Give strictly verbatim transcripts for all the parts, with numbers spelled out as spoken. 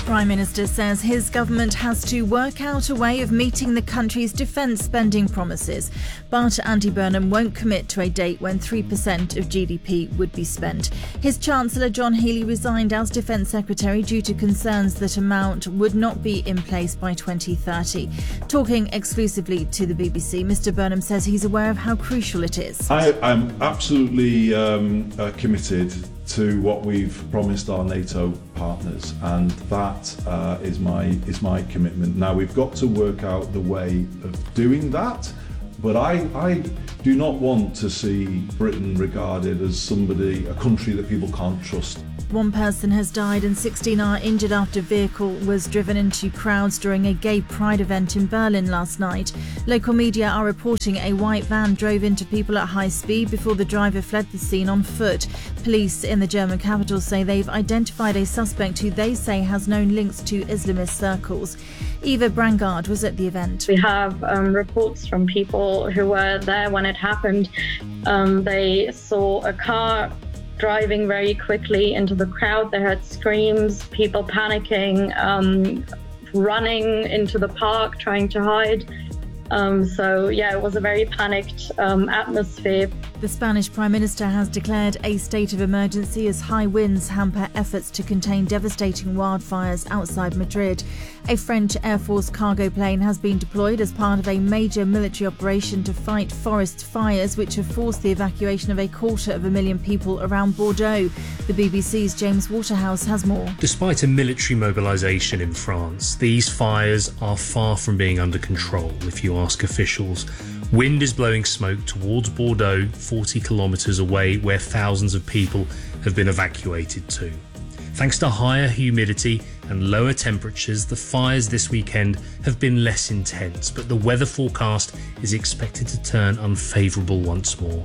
Prime Minister says his government has to work out a way of meeting the country's defence spending promises. But Andy Burnham won't commit to a date when three percent of G D P would be spent. His Chancellor John Healey resigned as Defence Secretary due to concerns that amount would not be in place by twenty thirty. Talking exclusively to the B B C, Mr Burnham says he's aware of how crucial it is. I, I'm absolutely um, uh, committed to what we've promised our NATO partners, and that uh, is my is my commitment. Now we've got to work out the way of doing that, but I, I do not want to see Britain regarded as somebody, a country that people can't trust. One person has died and sixteen are injured after a vehicle was driven into crowds during a gay pride event in Berlin last night. Local media are reporting a white van drove into people at high speed before the driver fled the scene on foot. Police in the German capital say they've identified a suspect who they say has known links to Islamist circles. Eva Brangard was at the event. We have um, reports from people who were there when it happened. Um, they saw a car driving very quickly into the crowd. They heard screams, people panicking, um, running into the park, trying to hide. Um, so, yeah, it was a very panicked um, atmosphere. The Spanish Prime Minister has declared a state of emergency as high winds hamper efforts to contain devastating wildfires outside Madrid. A French Air Force cargo plane has been deployed as part of a major military operation to fight forest fires, which have forced the evacuation of a quarter of a million people around Bordeaux. The B B C's James Waterhouse has more. Despite a military mobilisation in France, these fires are far from being under control, if you ask officials. Wind is blowing smoke towards Bordeaux, forty kilometres away, where thousands of people have been evacuated to. Thanks to higher humidity and lower temperatures, the fires this weekend have been less intense, but the weather forecast is expected to turn unfavourable once more.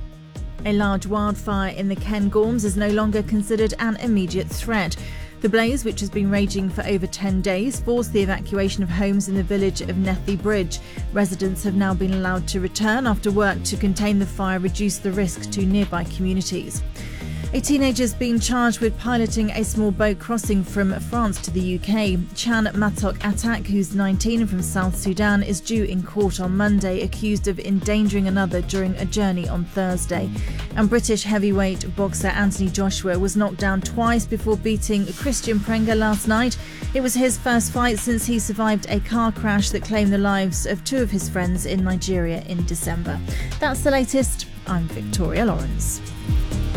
A large wildfire in the Cairngorms is no longer considered an immediate threat. The blaze, which has been raging for over ten days, forced the evacuation of homes in the village of Nethy Bridge. Residents have now been allowed to return after work to contain the fire reduced the risk to nearby communities. A teenager has been charged with piloting a small boat crossing from France to the U K. Chan Matok Atak, who's nineteen and from South Sudan, is due in court on Monday, accused of endangering another during a journey on Thursday. And British heavyweight boxer Anthony Joshua was knocked down twice before beating Christian Prenga last night. It was his first fight since he survived a car crash that claimed the lives of two of his friends in Nigeria in December. That's the latest. I'm Victoria Lawrence.